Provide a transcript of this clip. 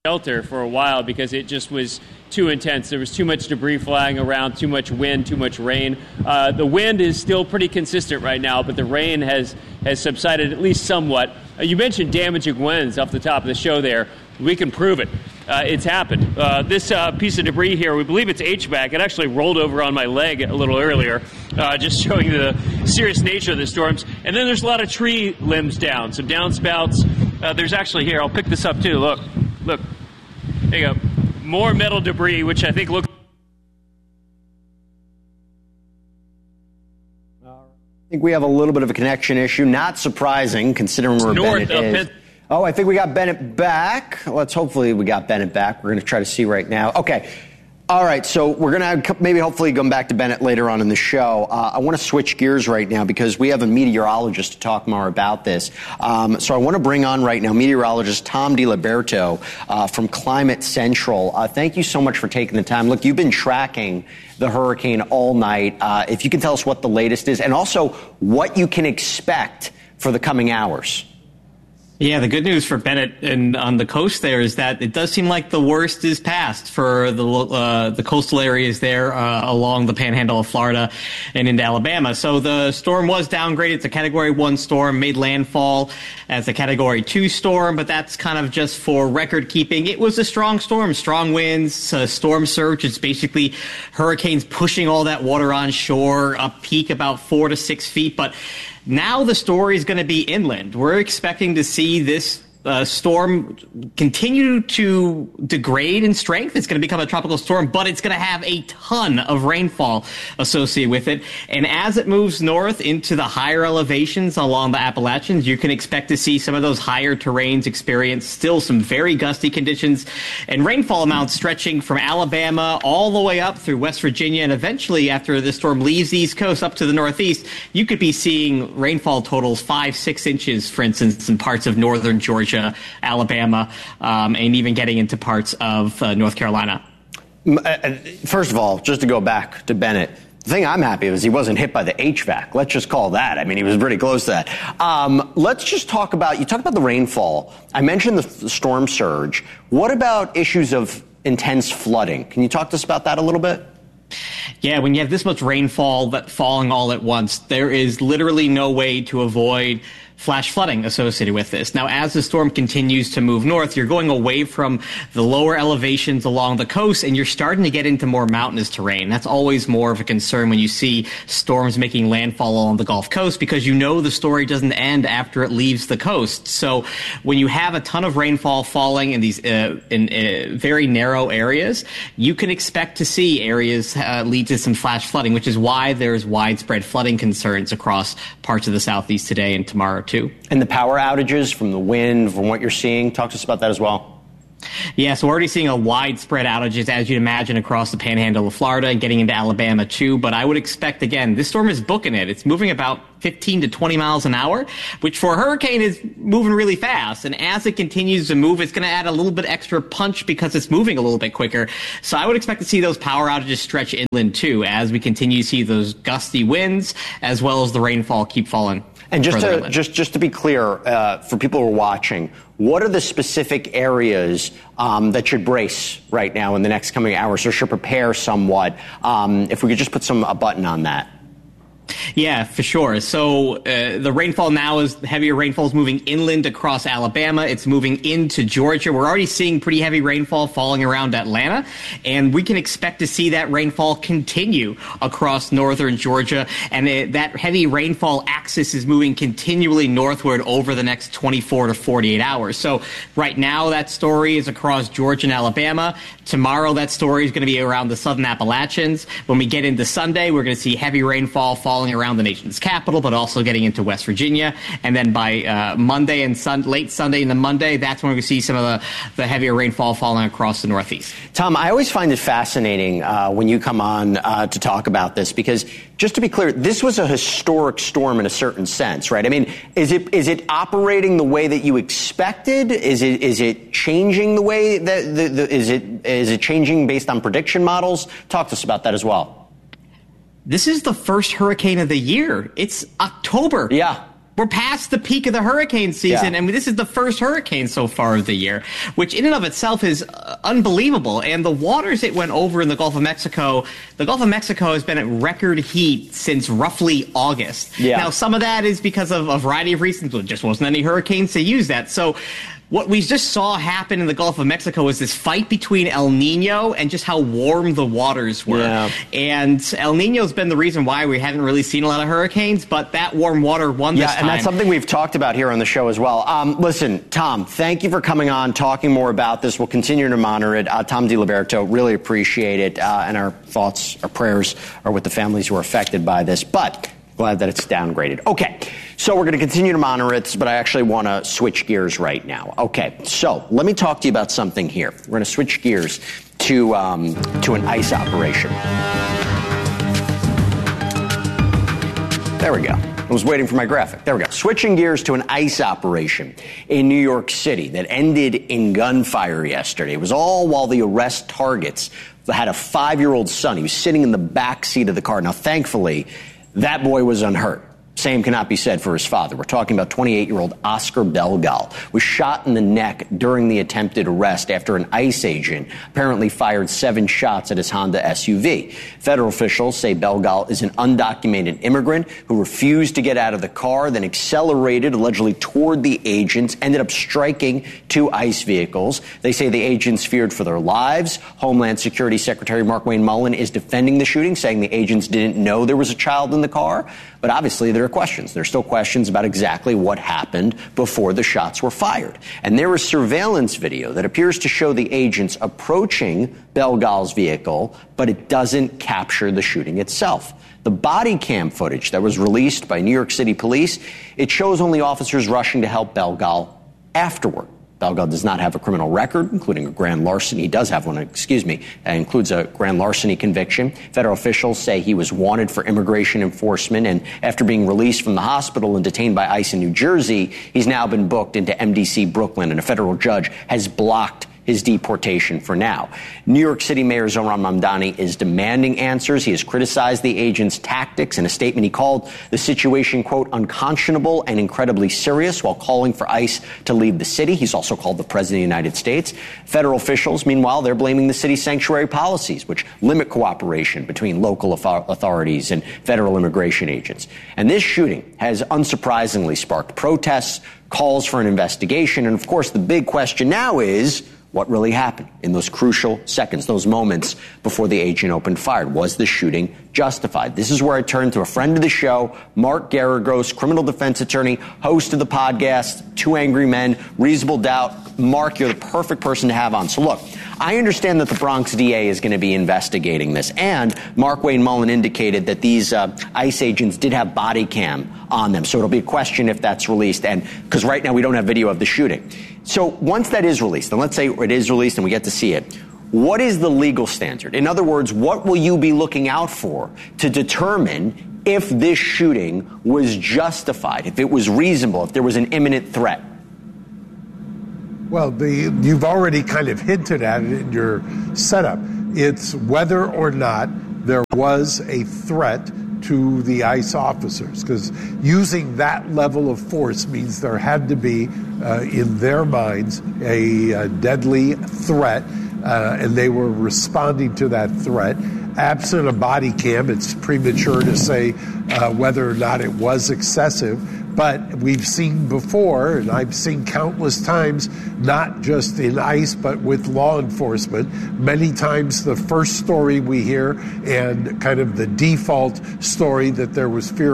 shelter for a while because it just was too intense. There was too much debris flying around, too much wind, too much rain. The wind is still pretty consistent right now, but the rain has subsided at least somewhat. You mentioned damaging winds off the top of the show there. We can prove it. It's happened. This piece of debris here, we believe it's HVAC. It actually rolled over on my leg a little earlier, just showing the serious nature of the storms. And then there's a lot of tree limbs down, some downspouts. There's actually here, I'll pick this up too. Look, there you go. More metal debris, which I think looks... I think we have a little bit of a connection issue. Not surprising, considering where Bennett is. Oh, I think we got Bennett back. Hopefully we got Bennett back. We're going to try to see right now. Okay. All right, so we're going to maybe hopefully come back to Bennett later on in the show. I want to switch gears right now because we have a meteorologist to talk more about this. So I want to bring on right now meteorologist Tom DiLiberto from Climate Central. Thank you so much for taking the time. Look, you've been tracking the hurricane all night. If you can tell us what the latest is and also what you can expect for the coming hours. Yeah, the good news for Bennett and on the coast there is that it does seem like the worst is past for the coastal areas there along the panhandle of Florida and into Alabama. So the storm was downgraded to Category 1 storm, made landfall as a Category 2 storm, but that's kind of just for record keeping. It was a strong storm, strong winds, storm surge. It's basically hurricanes pushing all that water on shore, a peak about 4 to 6 feet, but now the story is going to be inland. We're expecting to see this storm continue to degrade in strength. It's going to become a tropical storm, but it's going to have a ton of rainfall associated with it. And as it moves north into the higher elevations along the Appalachians, you can expect to see some of those higher terrains experience still some very gusty conditions and rainfall amounts stretching from Alabama all the way up through West Virginia. And eventually, after the storm leaves the East Coast up to the Northeast, you could be seeing rainfall totals 5-6 inches, for instance, in parts of northern Georgia, Alabama, and even getting into parts of North Carolina. First of all, just to go back to Bennett, the thing I'm happy with is he wasn't hit by the HVAC. Let's just call that. I mean, he was pretty close to that. Let's just talk about, you talked about the rainfall. I mentioned the storm surge. What about issues of intense flooding? Can you talk to us about that a little bit? Yeah, when you have this much rainfall falling all at once, there is literally no way to avoid flash flooding associated with this. Now, as the storm continues to move north, you're going away from the lower elevations along the coast, and you're starting to get into more mountainous terrain. That's always more of a concern when you see storms making landfall along the Gulf Coast, because you know the story doesn't end after it leaves the coast. So when you have a ton of rainfall falling in these very narrow areas, you can expect to see areas lead to some flash flooding, which is why there's widespread flooding concerns across parts of the southeast today and tomorrow too. And the power outages from the wind, from what you're seeing, talk to us about that as well. Yeah, so we're already seeing a widespread outages, as you'd imagine, across the panhandle of Florida and getting into Alabama, too. But I would expect, again, this storm is booking it. It's moving about 15 to 20 miles an hour, which for a hurricane is moving really fast. And as it continues to move, it's going to add a little bit extra punch because it's moving a little bit quicker. So I would expect to see those power outages stretch inland, too, as we continue to see those gusty winds as well as the rainfall keep falling. And just to be clear, for people who are watching, what are the specific areas that should brace right now in the next coming hours, or should prepare somewhat? If we could just put a button on that. Yeah, for sure. So the rainfall now is heavier rainfall is moving inland across Alabama. It's moving into Georgia. We're already seeing pretty heavy rainfall falling around Atlanta, and we can expect to see that rainfall continue across northern Georgia. And that heavy rainfall axis is moving continually northward over the next 24 to 48 hours. So right now that story is across Georgia and Alabama. Tomorrow that story is going to be around the southern Appalachians. When we get into Sunday, we're going to see heavy rainfall falling around the nation's capital, but also getting into West Virginia. And then by Monday and late Sunday into Monday, that's when we see some of the heavier rainfall falling across the Northeast. Tom, I always find it fascinating when you come on to talk about this, because just to be clear, this was a historic storm in a certain sense, right? I mean, is it operating the way that you expected? Is it changing the way that is it changing based on prediction models? Talk to us about that as well. This is the first hurricane of the year. It's October. Yeah. We're past the peak of the hurricane season, yeah. and this is the first hurricane so far of the year, which in and of itself is unbelievable. And the waters it went over in the Gulf of Mexico has been at record heat since roughly August. Yeah. Now, some of that is because of a variety of reasons, but there just wasn't any hurricanes to use that. So what we just saw happen in the Gulf of Mexico was this fight between El Nino and just how warm the waters were. Yeah. And El Nino's been the reason why we haven't really seen a lot of hurricanes, but that warm water won this time. Yeah, and that's something we've talked about here on the show as well. Listen, Tom, thank you for coming on, talking more about this. We'll continue to monitor it. Tom DiLiberto, really appreciate it. And our thoughts, our prayers are with the families who are affected by this. But glad that it's downgraded. Okay, so we're going to continue to monitor it, but I actually want to switch gears right now. Okay, so let me talk to you about something here. We're going to switch gears to an ICE operation. There we go. I was waiting for my graphic. There we go. Switching gears to an ICE operation in New York City that ended in gunfire yesterday. It was all while the arrest targets had a 5-year-old son. He was sitting in the back seat of the car. Now, thankfully, that boy was unhurt. Same cannot be said for his father. We're talking about 28-year-old Oscar Belgal, was shot in the neck during the attempted arrest after an ICE agent apparently fired 7 shots at his Honda SUV. Federal officials say Belgal is an undocumented immigrant who refused to get out of the car, then accelerated allegedly toward the agents, ended up striking 2 ICE vehicles. They say the agents feared for their lives. Homeland Security Secretary Markwayne Mullin is defending the shooting, saying the agents didn't know there was a child in the car. But obviously, there are questions. There are still questions about exactly what happened before the shots were fired. And there is surveillance video that appears to show the agents approaching Belgal's vehicle, but it doesn't capture the shooting itself. The body cam footage that was released by New York City police, it shows only officers rushing to help Belgal afterward. Belgal does not have a criminal record, including a grand larceny. He does have one, includes a grand larceny conviction. Federal officials say he was wanted for immigration enforcement, and after being released from the hospital and detained by ICE in New Jersey, he's now been booked into MDC Brooklyn, and a federal judge has blocked his deportation for now. New York City Mayor Zohran Mamdani is demanding answers. He has criticized the agents' tactics. In a statement, he called the situation, quote, unconscionable and incredibly serious, while calling for ICE to leave the city. He's also called the President of the United States. Federal officials, meanwhile, they're blaming the city's sanctuary policies, which limit cooperation between local authorities and federal immigration agents. And this shooting has unsurprisingly sparked protests, calls for an investigation. And of course, the big question now is, what really happened in those crucial seconds, those moments before the agent opened fire? Was the shooting justified? This is where I turn to a friend of the show, Mark Geragos, criminal defense attorney, host of the podcast, Two Angry Men, Reasonable Doubt. Mark, you're the perfect person to have on. So look, I understand that the Bronx DA is going to be investigating this, and Markwayne Mullin indicated that these ICE agents did have body cam on them. So it'll be a question if that's released, and because right now we don't have video of the shooting. So once that is released, and let's say it is released and we get to see it, what is the legal standard? In other words, what will you be looking out for to determine if this shooting was justified, if it was reasonable, if there was an imminent threat? Well, you've already kind of hinted at it in your setup. It's whether or not there was a threat to the ICE officers, because using that level of force means there had to be, in their minds, a deadly threat, and they were responding to that threat. Absent a body cam, it's premature to say whether or not it was excessive. But we've seen before, and I've seen countless times, not just in ICE, but with law enforcement, many times the first story we hear and kind of the default story that there was fear